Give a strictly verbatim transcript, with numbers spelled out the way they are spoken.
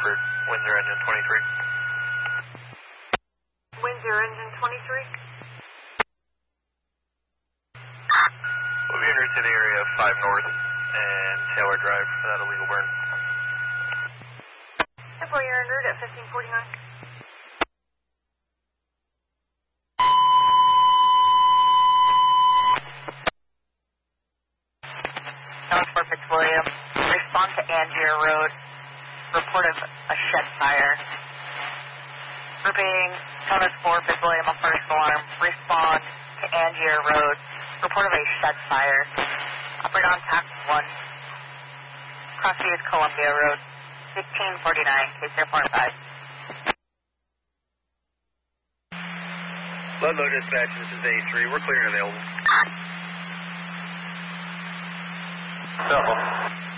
Rockford, Windsor engine twenty-three. Windsor engine twenty-three. We'll be en route to the area of five North and Taylor Drive for that illegal burn. Temple, you're en route at fifteen forty-nine. South four Fitzwilliam, respond to Angier Road, report of a shed fire. Grouping South four Fitzwilliam, a first alarm, respond to Angier Road, report of a shed fire. Operate on tax one, Crossview Columbia Road, fifteen forty-nine, case zero point five. Ludlow dispatch, this is A three, we're clear and available. Double.